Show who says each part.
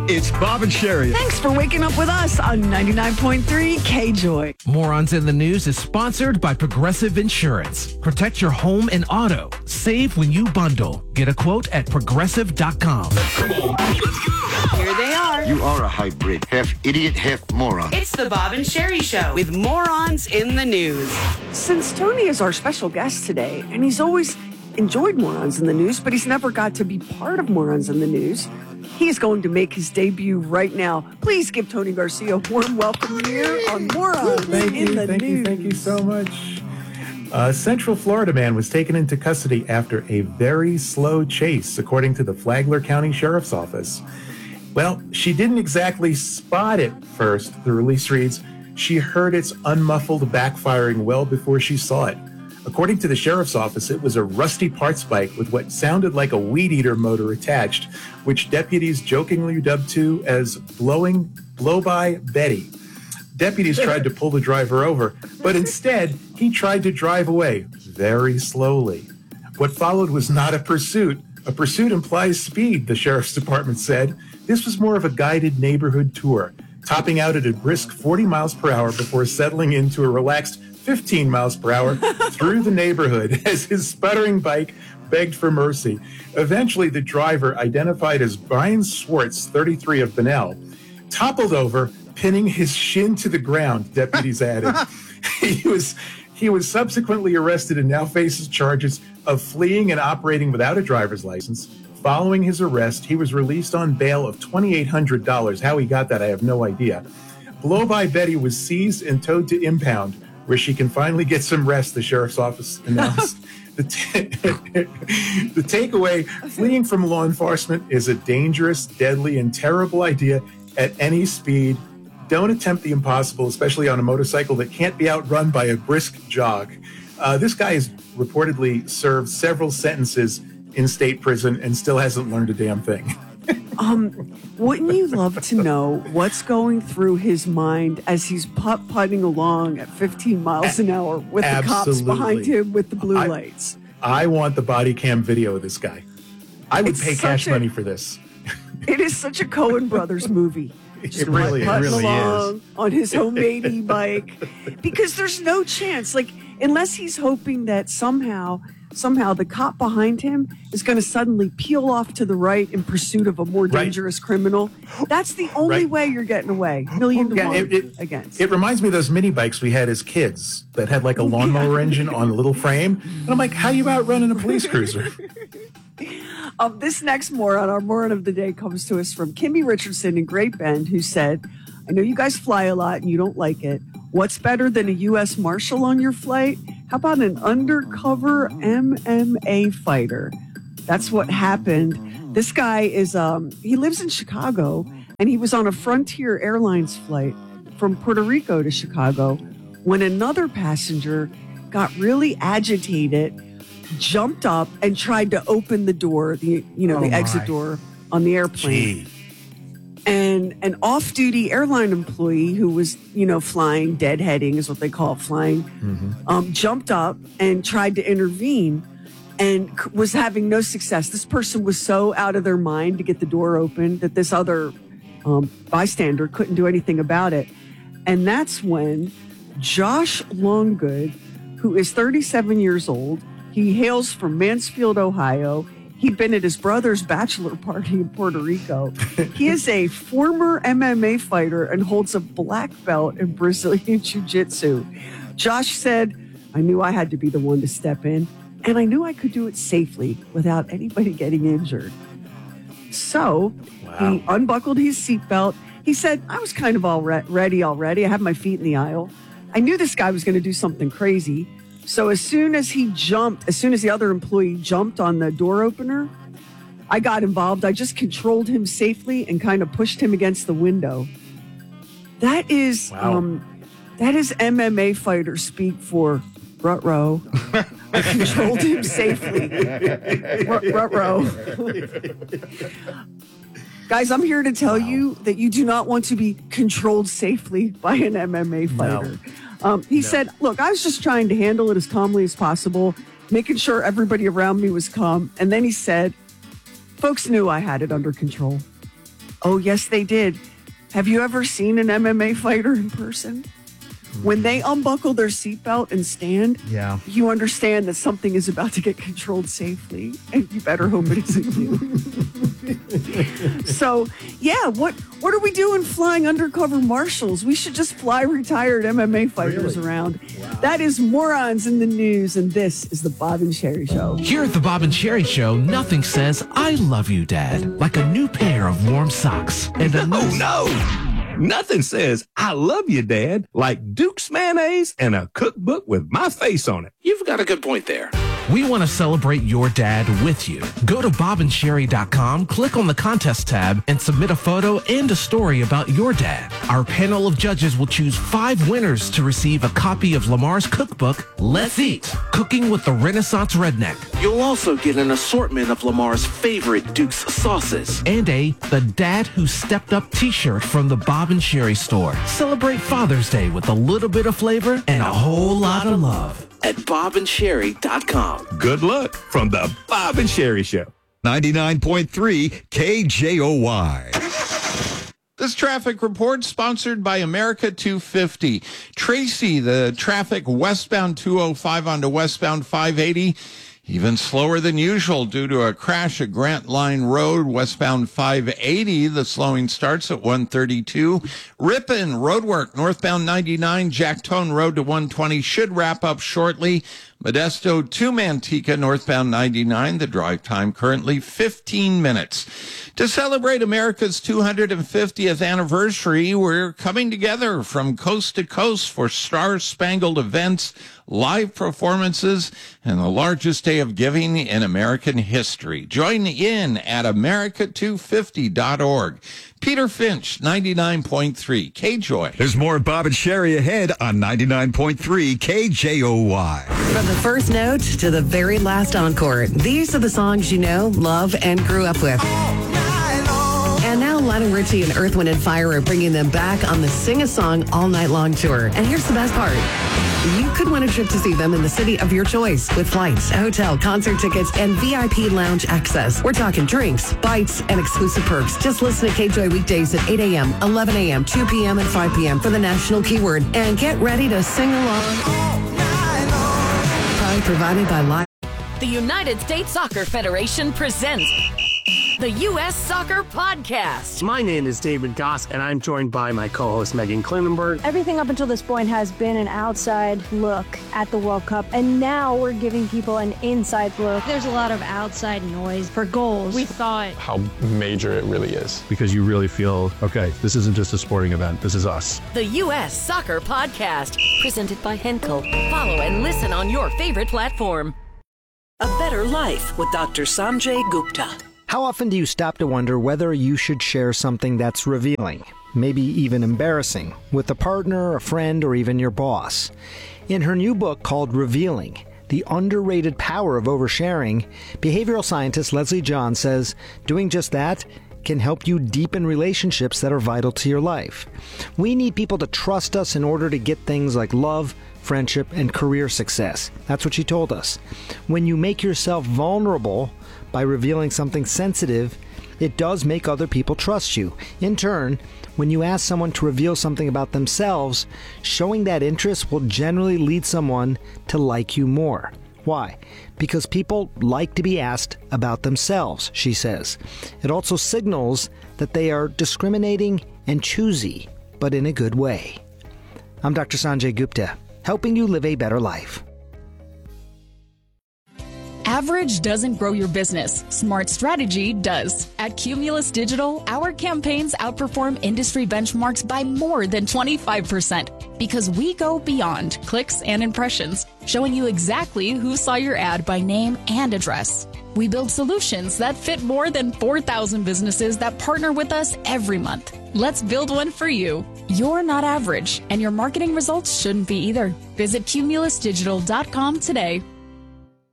Speaker 1: It's Bob and Sherry.
Speaker 2: Thanks for waking up with us on 99.3 K-Joy.
Speaker 3: Morons in the News is sponsored by Progressive Insurance. Protect your home and auto. Save when you bundle. Get a quote at progressive.com.
Speaker 1: Come on, let's go.
Speaker 2: Here they are.
Speaker 4: You are a hybrid. Half idiot, half moron.
Speaker 5: It's the Bob and Sherry Show with Morons in the News.
Speaker 2: Since Tony is our special guest today, and he's always enjoyed Morons in the News, but he's never got to be part of Morons in the News, he is going to make his debut right now. Please give Tony Garcia a warm welcome here on Morons in the News.
Speaker 6: Thank you so much. A Central Florida man was taken into custody after a very slow chase, according to the Flagler County Sheriff's Office. Well, she didn't exactly spot it first, the release reads. She heard its unmuffled backfiring well before she saw it. According to the Sheriff's Office, it was a rusty parts bike with what sounded like a weed eater motor attached, which deputies jokingly dubbed to as Blow-by Betty. Deputies tried to pull the driver over, but instead, he tried to drive away very slowly. What followed was not a pursuit. A pursuit implies speed, the Sheriff's Department said. This was more of a guided neighborhood tour, topping out at a brisk 40 miles per hour before settling into a relaxed 15 miles per hour through the neighborhood as his sputtering bike begged for mercy. Eventually, the driver, identified as Brian Swartz, 33 of Bunnell, toppled over, pinning his shin to the ground, deputies added. He was subsequently arrested and now faces charges of fleeing and operating without a driver's license. Following his arrest, he was released on bail of $2,800. How he got that, I have no idea. Blow-by Betty was seized and towed to impound, where she can finally get some rest, the Sheriff's Office announced. The takeaway, fleeing from law enforcement is a dangerous, deadly, and terrible idea at any speed. Don't attempt the impossible, especially on a motorcycle that can't be outrun by a brisk jog. This guy has reportedly served several sentences in state prison and still hasn't learned a damn thing.
Speaker 2: Wouldn't you love to know what's going through his mind as he's putt-putting along at 15 miles an hour with the cops behind him with the blue lights?
Speaker 6: I want the body cam video of this guy. I would pay cash money for this.
Speaker 2: It is such a Coen Brothers movie.
Speaker 6: It really
Speaker 2: along
Speaker 6: is.
Speaker 2: On his homemade e-bike. Because there's no chance, unless he's hoping that somehow the cop behind him is going to suddenly peel off to the right in pursuit of a more dangerous criminal. That's the only way you're getting away. Million to one against.
Speaker 6: It reminds me of those mini bikes we had as kids that had like a lawnmower engine on a little frame. And I'm like, how you outrunning a police cruiser?
Speaker 2: This next moron, our moron of the day, comes to us from Kimmy Richardson in Great Bend, who said, I know you guys fly a lot and you don't like it. What's better than a U.S. Marshal on your flight? How about an undercover MMA fighter? That's what happened. This guy is, he lives in Chicago, and he was on a Frontier Airlines flight from Puerto Rico to Chicago when another passenger got really agitated, jumped up, and tried to open the door, the exit door on the airplane.
Speaker 6: Gee.
Speaker 2: And an off-duty airline employee who was, flying, deadheading is what they call it, flying, jumped up and tried to intervene and was having no success. This person was so out of their mind to get the door open that this other bystander couldn't do anything about it. And that's when Josh Longgood, who is 37 years old, he hails from Mansfield, Ohio. He'd been at his brother's bachelor party in Puerto Rico. He is a former MMA fighter and holds a black belt in Brazilian Jiu-Jitsu. Josh said, I knew I had to be the one to step in, and I knew I could do it safely without anybody getting injured. So he unbuckled his seatbelt. He said, I was kind of ready already. I have my feet in the aisle. I knew this guy was going to do something crazy. So as soon as the other employee jumped on the door opener, I got involved. I just controlled him safely and kind of pushed him against the window. That is MMA fighter speak for Rut-row. I controlled him safely. Rut-row. Guys, I'm here to tell you that you do not want to be controlled safely by an MMA fighter. He said, look, I was just trying to handle it as calmly as possible, making sure everybody around me was calm. And then he said, folks knew I had it under control. Oh, yes, they did. Have you ever seen an MMA fighter in person? When they unbuckle their seatbelt and stand, you understand that something is about to get controlled safely, and you better hope it isn't you. So, yeah, what are we doing flying undercover marshals? We should just fly retired MMA fighters around. Wow. That is Morons in the News, and this is the Bob and Sherry Show.
Speaker 3: Here at the Bob and Sherry Show, nothing says, I love you, Dad, like a new pair of warm socks. And
Speaker 7: No! Nothing says, I love you, Dad, like Duke's mayonnaise and a cookbook with my face on it.
Speaker 8: You've got a good point there.
Speaker 3: We want to celebrate your dad with you. Go to bobandsherry.com, click on the contest tab, and submit a photo and a story about your dad. Our panel of judges will choose 5 winners to receive a copy of Lamar's cookbook, Let's Eat, Cooking with the Renaissance Redneck.
Speaker 8: You'll also get an assortment of Lamar's favorite Duke's sauces.
Speaker 3: And The Dad Who Stepped Up t-shirt from the Bob and Sherry store. Celebrate Father's Day with a little bit of flavor and a whole lot of love.
Speaker 8: At bobandsherry.com.
Speaker 7: Good luck from the Bob and Sherry Show.
Speaker 1: 99.3 KJOY.
Speaker 9: This traffic report sponsored by America 250. Tracy, the traffic westbound 205 onto westbound 580. Even slower than usual due to a crash at Grant Line Road, westbound 580. The slowing starts at 132. Ripon roadwork, northbound 99, Jacktone Road to 120 should wrap up shortly. Modesto to Manteca, northbound 99. The drive time currently 15 minutes. To celebrate America's 250th anniversary, we're coming together from coast to coast for star-spangled events, live performances, and the largest day of giving in American history. Join in at America250.org. Peter Finch, 99.3 KJOY.
Speaker 1: There's more Bob and Sherry ahead on 99.3 KJOY.
Speaker 5: From the first note to the very last encore, these are the songs you know, love, and grew up with. And now Lionel Richie and Earth, Wind & Fire are bringing them back on the Sing a Song All Night Long tour. And here's the best part. You could win a trip to see them in the city of your choice with flights, hotel, concert tickets, and VIP lounge access. We're talking drinks, bites, and exclusive perks. Just listen to KJOY weekdays at 8 a.m., 11 a.m., 2 p.m., and 5 p.m. for the national keyword. And get ready to sing along. Probably provided by Live.
Speaker 10: The United States Soccer Federation presents the U.S. Soccer Podcast.
Speaker 11: My name is David Goss, and I'm joined by my co-host, Megan Klinenberg.
Speaker 12: Everything up until this point has been an outside look at the World Cup, and now we're giving people an inside look.
Speaker 13: There's a lot of outside noise for goals. We thought
Speaker 14: how major it really is.
Speaker 15: Because you really feel, okay, this isn't just a sporting event, this is us.
Speaker 10: The U.S. Soccer Podcast, presented by Henkel. Follow and listen on your favorite platform.
Speaker 5: A Better Life with Dr. Sanjay Gupta.
Speaker 16: How often do you stop to wonder whether you should share something that's revealing, maybe even embarrassing, with a partner, a friend, or even your boss? In her new book called Revealing, The Underrated Power of Oversharing, behavioral scientist Leslie John says doing just that can help you deepen relationships that are vital to your life. We need people to trust us in order to get things like love, friendship, and career success. That's what she told us. When you make yourself vulnerable by revealing something sensitive, it does make other people trust you. In turn, when you ask someone to reveal something about themselves, showing that interest will generally lead someone to like you more. Why? Because people like to be asked about themselves, she says. It also signals that they are discriminating and choosy, but in a good way. I'm Dr. Sanjay Gupta, helping you live a better life.
Speaker 17: Average doesn't grow your business. Smart strategy does. At Cumulus Digital, our campaigns outperform industry benchmarks by more than 25% because we go beyond clicks and impressions, showing you exactly who saw your ad by name and address. We build solutions that fit more than 4,000 businesses that partner with us every month. Let's build one for you. You're not average, and your marketing results shouldn't be either. Visit cumulusdigital.com today.